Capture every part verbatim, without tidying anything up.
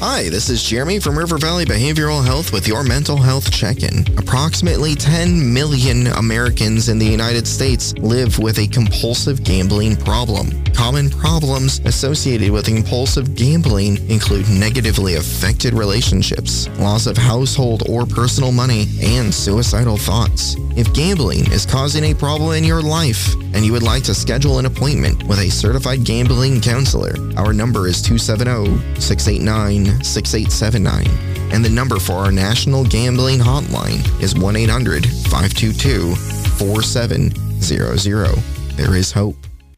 Hi, this is Jeremy from River Valley Behavioral Health with your mental health check-in. Approximately ten million Americans in the United States live with a compulsive gambling problem. Common problems associated with compulsive gambling include negatively affected relationships, loss of household or personal money, and suicidal thoughts. If gambling is causing a problem in your life and you would like to schedule an appointment with a certified gambling counselor, our number is two seven zero, six eight nine, six eight seven nine. And the number for our national gambling hotline is one eight hundred, five two two, four seven zero zero. There is hope.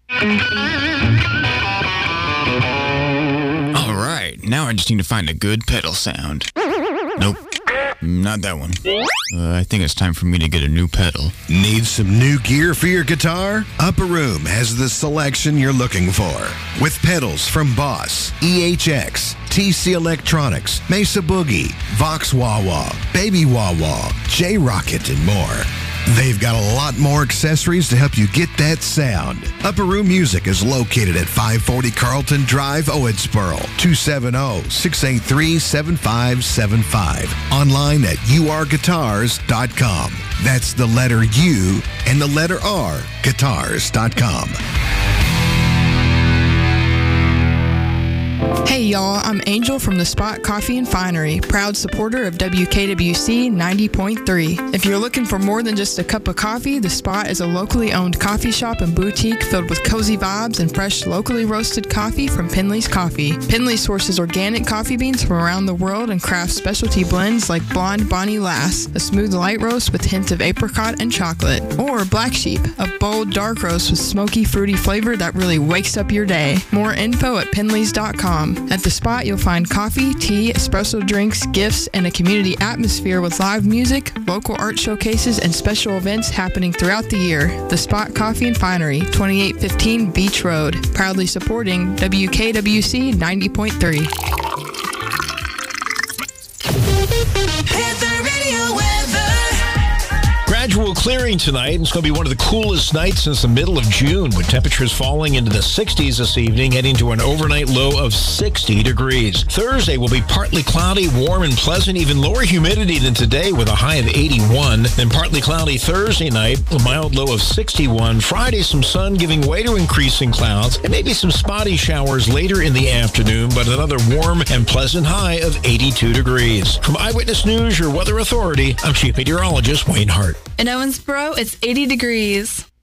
All right, now I just need to find a good pedal sound. Nope, not that one. Uh, I think it's time for me to get a new pedal. Need some new gear for your guitar? Upper Room has the selection you're looking for. With pedals from Boss, E H X, T C Electronics, Mesa Boogie, Vox Wah Wah, Baby Wah Wah, J-Rocket, and more. They've got a lot more accessories to help you get that sound. Upper Room Music is located at five forty Carlton Drive, Owensboro, two seven zero, six eight three, seven five seven five. Online at u r guitars dot com. That's the letter U and the letter R, guitars dot com. Hey y'all, I'm Angel from the Spot Coffee and Finery, proud supporter of W K W C ninety point three. If you're looking for more than just a cup of coffee, the Spot is a locally owned coffee shop and boutique filled with cozy vibes and fresh, locally roasted coffee from Penley's Coffee. Penley sources organic coffee beans from around the world and crafts specialty blends like Blonde Bonnie Lass, a smooth light roast with hints of apricot and chocolate, or Black Sheep, a bold dark roast with smoky, fruity flavor that really wakes up your day. More info at penleys dot com. At the Spot, you'll find coffee, tea, espresso drinks, gifts, and a community atmosphere with live music, local art showcases, and special events happening throughout the year. The Spot Coffee and Finery, twenty-eight fifteen Beach Road, proudly supporting W K W C ninety point three. Gradual clearing tonight. It's going to be one of the coolest nights since the middle of June, with temperatures falling into the sixties this evening, heading to an overnight low of sixty degrees. Thursday will be partly cloudy, warm and pleasant, even lower humidity than today with a high of eighty-one. Then partly cloudy Thursday night, a mild low of sixty-one. Friday, some sun giving way to increasing clouds and maybe some spotty showers later in the afternoon, but another warm and pleasant high of eighty-two degrees. From Eyewitness News, your weather authority, I'm Chief Meteorologist Wayne Hart. In Owensboro, it's eighty degrees.